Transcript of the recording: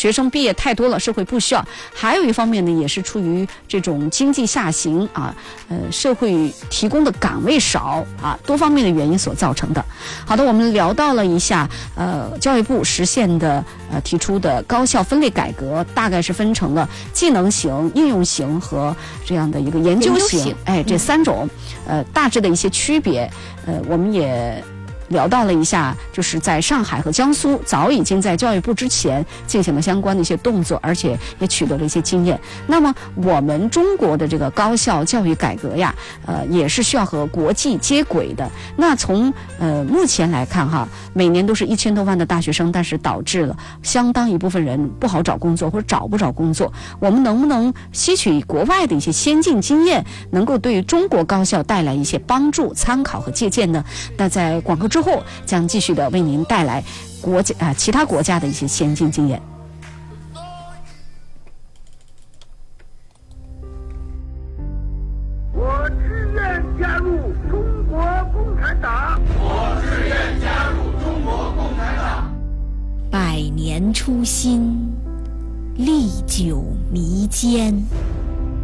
学生毕业太多了，社会不需要；还有一方面呢，也是出于这种经济下行啊，社会提供的岗位少啊，多方面的原因所造成的。好的，我们聊到了一下教育部实现的提出的高校分类改革，大概是分成了技能型、应用型和这样的一个研究型，这3种大致的一些区别，我们也聊到了一下，就是在上海和江苏早已经在教育部之前进行了相关的一些动作，而且也取得了一些经验。那么我们中国的这个高校教育改革呀，也是需要和国际接轨的。那从目前来看哈，每年都是1000多万的大学生，但是导致了相当一部分人不好找工作或者找不着工作。我们能不能吸取国外的一些先进经验，能够对中国高校带来一些帮助、参考和借鉴呢？那在广告之后将继续的为您带来其他国家的一些先进经验。 我志愿加入中国共产党。我志愿加入中国共产党。 百年初心，历久弥坚。